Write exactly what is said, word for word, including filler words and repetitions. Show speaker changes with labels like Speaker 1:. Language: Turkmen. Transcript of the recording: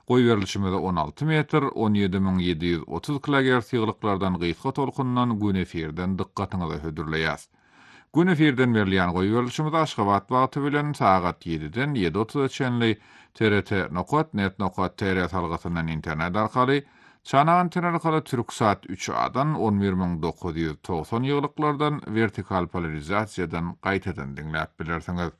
Speaker 1: Goý berilişimizde on alty metr, on ýedi miň ýedi ýüz otuz kilohertz ýyglyklardan gysga tolkundan gün efirden diqqatyňyzy hödürleýär. Gün efirden berilýän goý berilişimiz Aşgabat wagty bilen sagat ýediden ýedi otuz çenli T R T nokta net nokta T R salgatyndan internet arkaly, çana antenna arkaly Türksat üç A-dan on bir miň dokuz ýüz togson ýyglyklardan vertikal polarizasiýadan gaýtadan diňläp bilersiňiz.